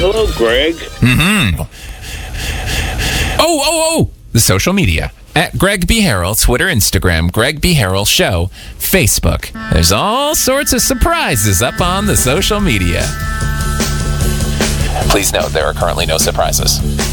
hello, Greg. Oh, the social media. At Greg B. Harrell, Twitter, Instagram, Greg B. Harrell Show, Facebook. There's all sorts of surprises up on the social media. Please note there are currently no surprises.